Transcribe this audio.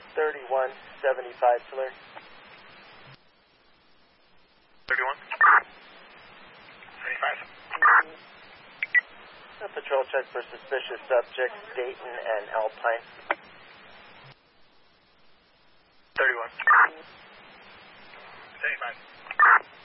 3175 to learn. 3175. A patrol check for suspicious subjects, Dayton and Alpine. 31. 75.